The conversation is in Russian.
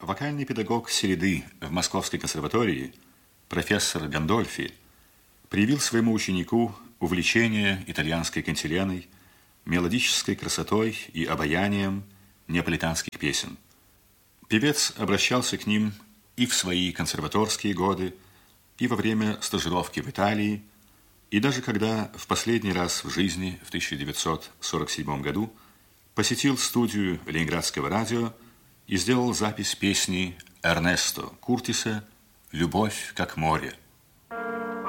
Вокальный педагог Середы в Московской консерватории, профессор Гандольфи, привил своему ученику увлечение итальянской кантиленой, мелодической красотой и обаянием неаполитанских песен. Певец обращался к ним и в свои консерваторские годы, и во время стажировки в Италии, и даже когда в последний раз в жизни, в 1947 году, посетил студию Ленинградского радио и сделал запись песни Эрнесто Куртиса «Любовь как море».